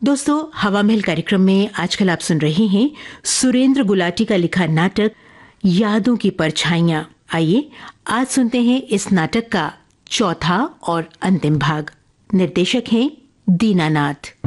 दोस्तों, हवा महल कार्यक्रम में आजकल आप सुन रहे हैं सुरेंद्र गुलाटी का लिखा नाटक यादों की परछाइयां। आइए आज सुनते हैं इस नाटक का चौथा और अंतिम भाग। निर्देशक हैं दीनानाथ।